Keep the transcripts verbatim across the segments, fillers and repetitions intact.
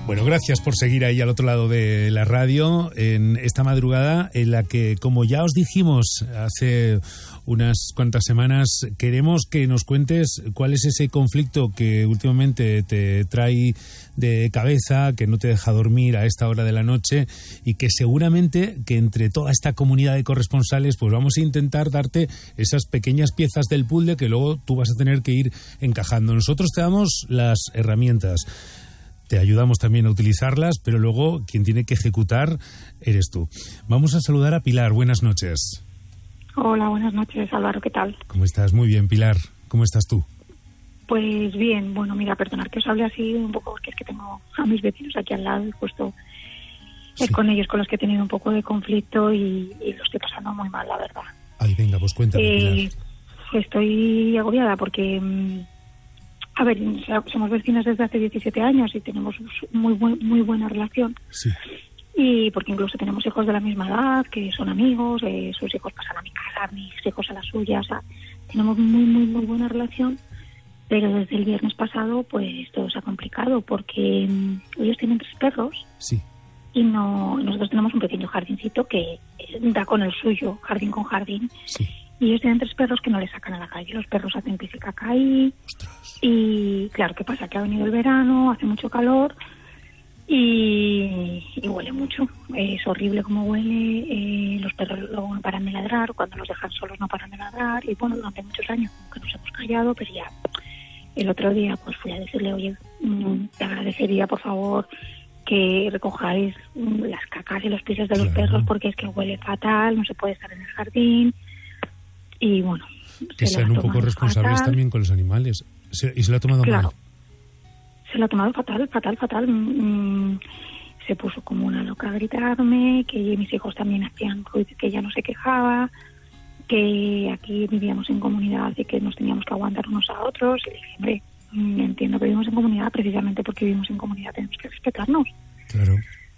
Bueno, gracias por seguir ahí al otro lado de la radio en esta madrugada en la que, como ya os dijimos hace unas cuantas semanas, queremos que nos cuentes cuál es ese conflicto que últimamente te trae de cabeza, que no te deja dormir a esta hora de la noche y que seguramente que entre toda esta comunidad de corresponsales pues vamos a intentar darte esas pequeñas piezas del puzzle que luego tú vas a tener que ir encajando. Nosotros te damos las herramientas. Te ayudamos también a utilizarlas, pero luego quien tiene que ejecutar eres tú. Vamos a saludar a Pilar. Buenas noches. Hola, buenas noches, Álvaro. ¿Qué tal? ¿Cómo estás? Muy bien, Pilar. ¿Cómo estás tú? Pues bien. Bueno, mira, perdonad que os hable así un poco, porque es que tengo a mis vecinos aquí al lado y justo sí. Es con ellos con los que he tenido un poco de conflicto y, y lo estoy pasando muy mal, la verdad. Ay, venga, pues cuéntame, eh, Pilar. Estoy agobiada porque... A ver, somos vecinas desde hace diecisiete años y tenemos muy buen, muy buena relación. Sí. Y porque incluso tenemos hijos de la misma edad, que son amigos, eh, sus hijos pasan a mi casa, mis hijos a la suya, o sea, tenemos muy, muy, muy buena relación. Pero desde el viernes pasado, pues todo se ha complicado porque um, ellos tienen tres perros. Sí. Y no nosotros tenemos un pequeño jardincito que da con el suyo, jardín con jardín. Sí. Y ellos tienen tres perros que no les sacan a la calle. Los perros hacen pis y caca ahí. Ostras. Y claro, ¿qué pasa? Que ha venido el verano, hace mucho calor y, y huele mucho. Es horrible como huele. Eh, los perros luego no paran de ladrar. Cuando los dejan solos no paran de ladrar. Y bueno, durante muchos años como que nos hemos callado, pero ya el otro día pues fui a decirle, oye, mmm, te agradecería por favor que recojáis mmm, las cacas y los pisos de los claro. perros porque es que huele fatal, no se puede estar en el jardín. Y bueno, que se sean un poco responsables fatal. También con los animales. Se, ¿Y se lo ha tomado claro. mal? Se lo ha tomado fatal, fatal, fatal. Mm, se puso como una loca a gritarme, que mis hijos también hacían ruido, que ella no se quejaba, que aquí vivíamos en comunidad y que nos teníamos que aguantar unos a otros. Y le dije, hombre, mm, entiendo que vivimos en comunidad, precisamente porque vivimos en comunidad tenemos que respetarnos. Claro.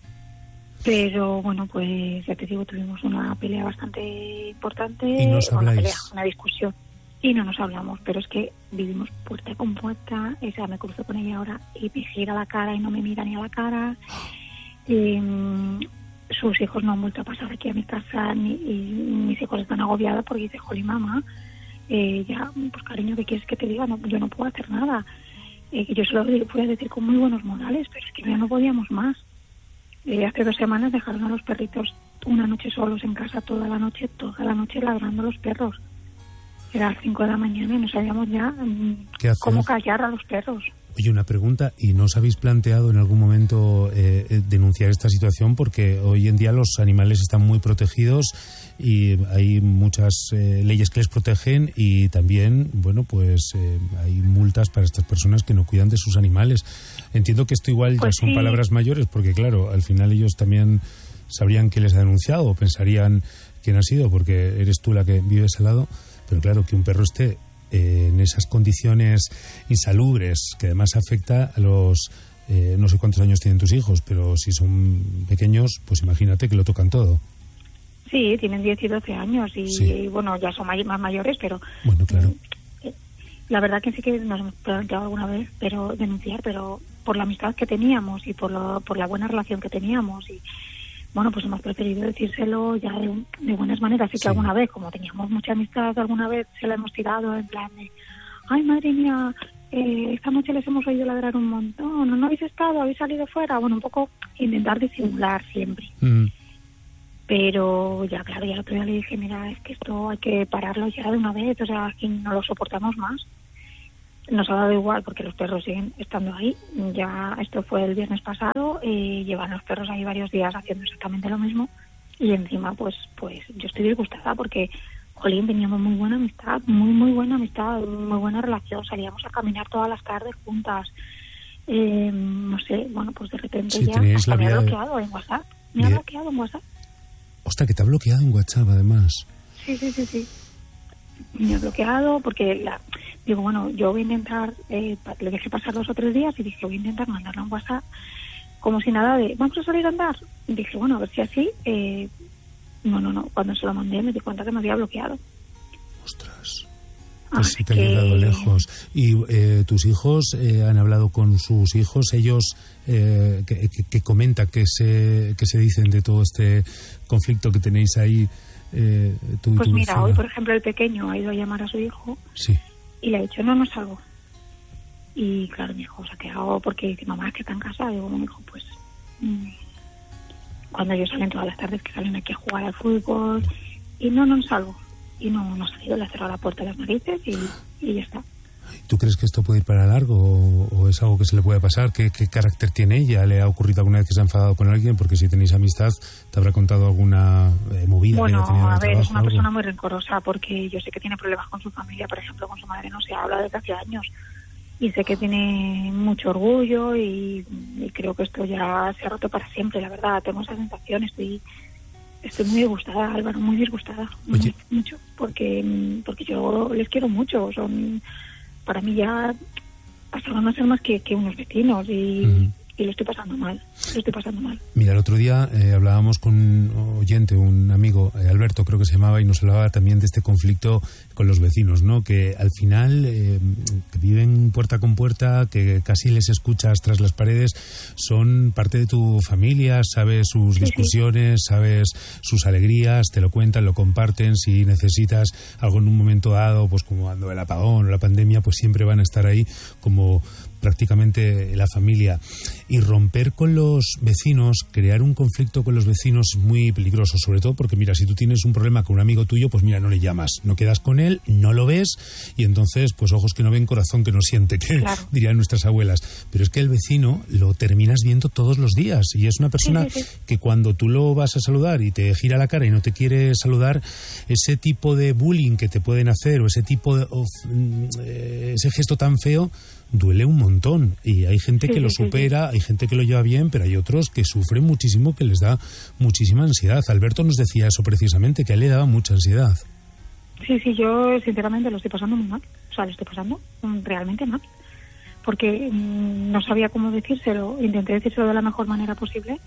Pero bueno, pues ya te digo, tuvimos una pelea bastante importante, ¿Y nos una habláis? pelea, una discusión, y no nos hablamos, pero es que vivimos puerta con puerta. O sea, me cruzo con ella ahora y me gira la cara y no me mira ni a la cara. Y, sus hijos no han vuelto a pasar aquí a mi casa ni, y mis hijos están agobiados porque dice, jolín, mamá, eh, ya, pues cariño, ¿qué quieres que te diga? No, yo no puedo hacer nada. Eh, yo se lo voy a decir con muy buenos modales, pero es que ya no podíamos más. Eh, hace dos semanas dejaron a los perritos una noche solos en casa, toda la noche, toda la noche ladrando los perros. Era las cinco de la mañana y no sabíamos ya um, cómo callar a los perros. Oye, una pregunta, ¿y no os habéis planteado en algún momento eh, denunciar esta situación? Porque hoy en día los animales están muy protegidos y hay muchas eh, leyes que les protegen y también, bueno, pues eh, hay multas para estas personas que no cuidan de sus animales. Entiendo que esto igual pues ya son sí. palabras mayores, porque claro, al final ellos también sabrían que les ha denunciado o pensarían quién ha sido, porque eres tú la que vives al lado, pero claro, que un perro esté eh, en esas condiciones insalubres, que además afecta a los, eh, no sé cuántos años tienen tus hijos, pero si son pequeños, pues imagínate que lo tocan todo. Sí, tienen diez y doce años y, sí. y bueno, ya son may- más mayores, pero... Bueno, claro. Eh, la verdad que sí que nos hemos planteado alguna vez pero denunciar, pero por la amistad que teníamos y por, lo, por la buena relación que teníamos y bueno, pues hemos preferido decírselo ya de, de buenas maneras. Así que sí. Alguna vez, como teníamos mucha amistad, alguna vez se la hemos tirado en plan de, ay, madre mía, eh, esta noche les hemos oído ladrar un montón, ¿no, no habéis estado? ¿Habéis salido fuera? Bueno, un poco intentar disimular siempre. Mm. Pero ya, claro, ya el otro día le dije, mira, es que esto hay que pararlo ya de una vez, o sea, aquí no lo soportamos más. Nos ha dado igual porque los perros siguen estando ahí. Ya esto fue el viernes pasado, eh, llevan los perros ahí varios días haciendo exactamente lo mismo y encima pues pues yo estoy disgustada porque, jolín, teníamos muy buena amistad, muy muy buena amistad, muy buena relación, salíamos a caminar todas las tardes juntas. Eh, no sé, bueno, pues de repente sí, ya hasta la me ha vida bloqueado de... en WhatsApp. Me de... ha bloqueado en WhatsApp. Hostia, que te ha bloqueado en WhatsApp además. Sí, sí, sí, sí. Me ha bloqueado porque la... Digo, bueno, yo voy a intentar, eh, le dejé pasar dos o tres días y dije, voy a intentar mandarle un WhatsApp como si nada de, ¿vamos a salir a andar? Y dije, bueno, a ver si así, eh, no, no, no, cuando se lo mandé me di cuenta que me había bloqueado. Ostras. Pues sí te ha llegado lejos. ¿Y eh, tus hijos eh, han hablado con sus hijos? Ellos, eh, ¿qué, qué, qué comenta, qué se, qué se dicen de todo este conflicto que tenéis ahí? Eh, tú y pues tu mira, vecina. hoy por ejemplo el pequeño ha ido a llamar a su hijo, sí. y le ha dicho, no, no salgo. Y claro, mi hijo se ha quedado porque dice, mamá, es que está en casa. Y digo, mi hijo, pues mmm, cuando ellos salen todas las tardes, que salen aquí a jugar al fútbol, y no, no salgo. Y no, no ha salido, le ha cerrado la puerta a las narices y, y ya está. ¿Tú crees que esto puede ir para largo o, o es algo que se le puede pasar? ¿Qué, ¿Qué carácter tiene ella? ¿Le ha ocurrido alguna vez que se ha enfadado con alguien? Porque si tenéis amistad, te habrá contado alguna eh, movida bueno, que haya tenido en el a ver, trabajo, es una algo. persona muy rencorosa, porque yo sé que tiene problemas con su familia. Por ejemplo, con su madre no se habla desde hace años. Y sé que tiene mucho orgullo y, y creo que esto ya se ha roto para siempre, la verdad. Tengo esa sensación, estoy... Estoy muy disgustada, Álvaro, muy disgustada. Oye. Mucho, porque porque yo les quiero mucho. Son, para mí ya pasaron a ser más que, que unos vecinos y, uh-huh. y lo estoy pasando mal, lo estoy pasando mal. Mira, el otro día eh, hablábamos con un oyente, un amigo, eh, Alberto creo que se llamaba, y nos hablaba también de este conflicto con los vecinos, ¿no? Que al final eh, que viven puerta con puerta, que casi les escuchas tras las paredes, son parte de tu familia, sabes sus sí, discusiones, sí. sabes sus alegrías, te lo cuentan, lo comparten. Si necesitas algo en un momento dado, pues como cuando el apagón o la pandemia, pues siempre van a estar ahí como prácticamente la familia. Y romper con los vecinos, crear un conflicto con los vecinos es muy peligroso, sobre todo porque mira, si tú tienes un problema con un amigo tuyo, pues mira, no le llamas, no quedas con él, no lo ves, y entonces pues ojos que no ven, corazón que no siente, que claro. dirían nuestras abuelas. Pero es que el vecino lo terminas viendo todos los días, y es una persona sí, sí, sí. que cuando tú lo vas a saludar y te gira la cara y no te quiere saludar, ese tipo de bullying que te pueden hacer, o ese tipo de of, ese gesto tan feo, duele un montón, y hay gente sí, que lo supera, sí, sí. hay gente que lo lleva bien, pero hay otros que sufren muchísimo, que les da muchísima ansiedad. Alberto nos decía eso precisamente, que a él le daba mucha ansiedad. Sí, sí, yo sinceramente lo estoy pasando muy mal, o sea, lo estoy pasando realmente mal, porque mmm, no sabía cómo decírselo, intenté decírselo de la mejor manera posible,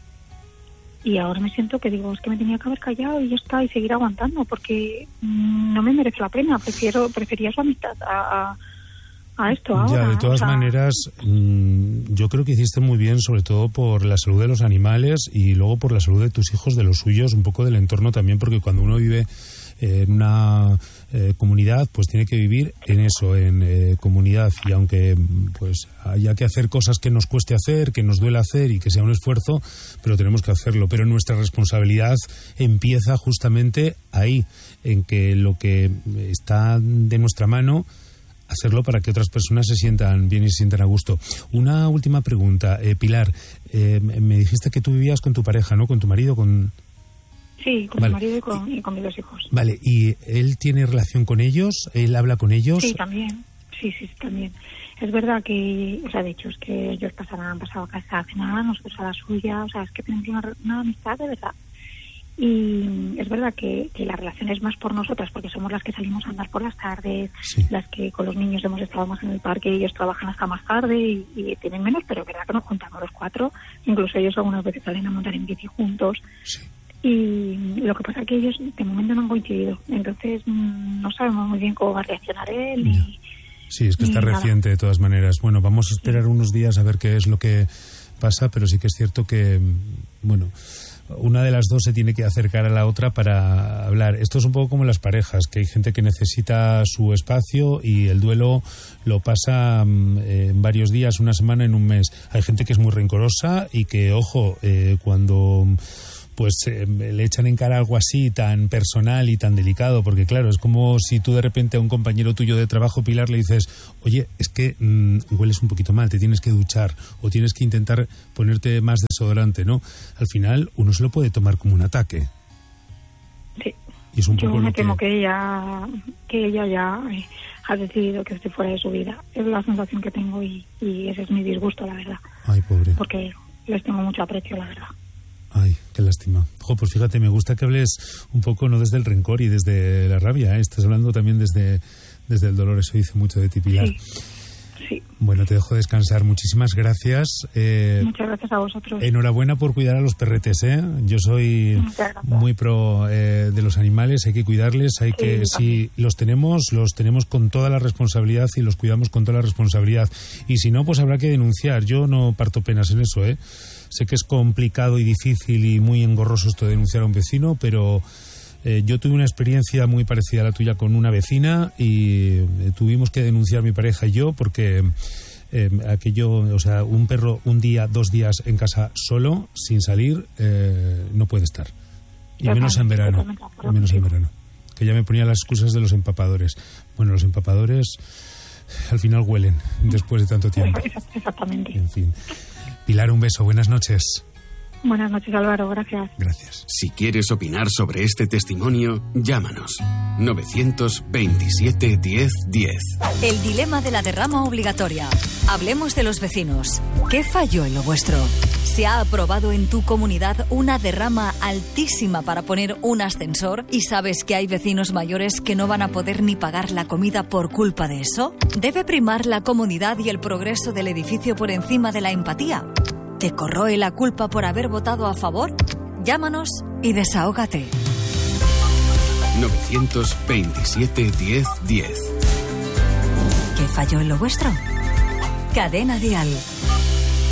y ahora me siento que digo, es que me tenía que haber callado y ya está, y seguir aguantando, porque mmm, no me merece la pena, prefiero prefería su amistad a... a a esto ahora. Ya, de todas o sea... maneras, mmm, yo creo que hiciste muy bien, sobre todo por la salud de los animales y luego por la salud de tus hijos, de los suyos, un poco del entorno también, porque cuando uno vive eh, en una eh, comunidad, pues tiene que vivir en eso, en eh, comunidad, y aunque pues haya que hacer cosas que nos cueste hacer, que nos duele hacer y que sea un esfuerzo, pero tenemos que hacerlo. Pero nuestra responsabilidad empieza justamente ahí, en que lo que está de nuestra mano, hacerlo para que otras personas se sientan bien y se sientan a gusto. Una última pregunta, eh, Pilar, eh, me dijiste que tú vivías con tu pareja, ¿no? Con tu marido, con... Sí, con vale. mi marido y con, y con mis dos hijos. Vale, ¿y él tiene relación con ellos? ¿Él habla con ellos? Sí, también, sí, sí, también. Es verdad que, o sea, de hecho, es que ellos pasaban, han pasado a casa a cenar, nosotros a la suya, o sea, es que tenemos una, una amistad de verdad. Y es verdad que, que la relación es más por nosotras, porque somos las que salimos a andar por las tardes, sí. las que con los niños hemos estado más en el parque, y ellos trabajan hasta más tarde y, y tienen menos, pero es verdad que nos juntamos los cuatro, incluso ellos algunas veces salen a montar en bici juntos. Sí. Y lo que pasa es que ellos de momento no han coincidido, entonces no sabemos muy bien cómo va a reaccionar él. Y, sí, es que está reciente de todas maneras. Bueno, vamos a esperar sí. unos días a ver qué es lo que pasa, pero sí que es cierto que, bueno, una de las dos se tiene que acercar a la otra para hablar. Esto es un poco como las parejas, que hay gente que necesita su espacio y el duelo lo pasa eh, en varios días, una semana, en un mes. Hay gente que es muy rencorosa y que, ojo, eh, cuando pues eh, le echan en cara algo así tan personal y tan delicado, porque claro, es como si tú de repente a un compañero tuyo de trabajo, Pilar, le dices, oye, es que mmm, hueles un poquito mal, te tienes que duchar o tienes que intentar ponerte más desodorante, ¿no? Al final uno se lo puede tomar como un ataque. Sí. Y es un Yo poco me lo temo que... que ella, que ella ya eh, ha decidido que esté fuera de su vida. Es la sensación que tengo y, y ese es mi disgusto, la verdad. Ay, pobre. Porque les tengo mucho aprecio, la verdad. Ay, qué lástima. Jo, pues fíjate, me gusta que hables un poco no desde el rencor y desde la rabia, ¿eh? Estás hablando también desde, desde el dolor, eso dice mucho de ti, Pilar. Sí, sí. Bueno, te dejo descansar. Muchísimas gracias. Eh, Muchas gracias a vosotros. Enhorabuena por cuidar a los perretes, ¿eh? Yo soy muy pro eh, de los animales, hay que cuidarles, hay sí, que si los tenemos, los tenemos con toda la responsabilidad y los cuidamos con toda la responsabilidad. Y si no, pues habrá que denunciar. Yo no parto penas en eso, ¿eh? Sé que es complicado y difícil y muy engorroso esto de denunciar a un vecino, pero Eh, yo tuve una experiencia muy parecida a la tuya con una vecina y eh, tuvimos que denunciar mi pareja y yo porque eh, aquello, o sea, un perro un día, dos días en casa solo, sin salir, eh, no puede estar. Y menos en verano, y menos en verano. Que ya me ponía las excusas de los empapadores. Bueno, los empapadores al final huelen después de tanto tiempo. Exactamente. En fin. Pilar, un beso. Buenas noches. Buenas noches, Álvaro, gracias. Gracias. Si quieres opinar sobre este testimonio, llámanos. novecientos veintisiete diez diez. El dilema de la derrama obligatoria. Hablemos de los vecinos. ¿Qué falló en lo vuestro? ¿Se ha aprobado en tu comunidad una derrama altísima para poner un ascensor y sabes que hay vecinos mayores que no van a poder ni pagar la comida por culpa de eso? ¿Debe primar la comodidad y el progreso del edificio por encima de la empatía? ¿Te corroe la culpa por haber votado a favor? Llámanos y desahógate. novecientos veintisiete diez diez. ¿Qué falló en lo vuestro? Cadena Dial.